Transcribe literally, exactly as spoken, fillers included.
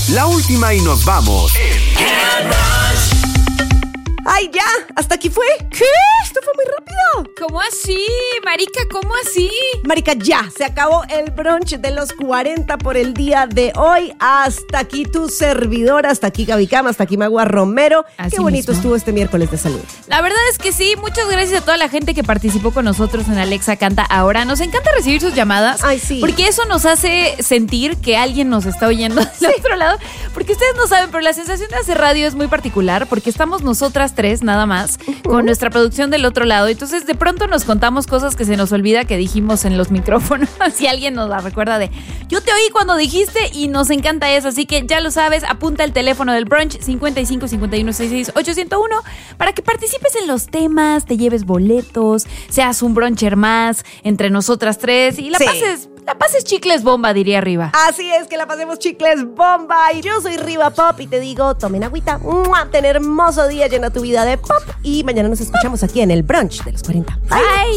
La última y nos vamos. ¡Ay, ya! ¿Hasta aquí fue? ¿Qué? Esto fue muy rápido. ¿Cómo así? Marica, ¿cómo así? Marica, ya, se acabó el brunch de los cuarenta por el día de hoy. Hasta aquí tu servidora, hasta aquí Gaby Cama, hasta aquí Magua Romero. Así Qué bonito mismo. estuvo este miércoles de salud. La verdad es que sí, muchas gracias a toda la gente que participó con nosotros en Alexa Canta Ahora. Nos encanta recibir sus llamadas. Ay, sí. Porque eso nos hace sentir que alguien nos está oyendo del otro lado. Porque ustedes no saben, pero la sensación de hacer radio es muy particular porque estamos nosotras tres nada más uh-huh. con nuestra producción del otro lado. Entonces de pronto nos contamos cosas que se nos olvida que dijimos en los micrófonos. Si alguien nos la recuerda de yo te oí cuando dijiste y nos encanta eso. Así que ya lo sabes, apunta el teléfono del brunch cincuenta y cinco, cincuenta y uno, sesenta y seis, ochocientos uno para que participes en los temas, te lleves boletos, seas un bruncher más entre nosotras tres y la sí. pases La pases chicles bomba, diría Riva. Así es, que la pasemos chicles bomba. Y yo soy Riva Pop y te digo, tomen agüita. ¡Mua! Ten hermoso día, llena tu vida de pop. Y mañana nos escuchamos aquí en el brunch de los cuarenta. Bye. Bye.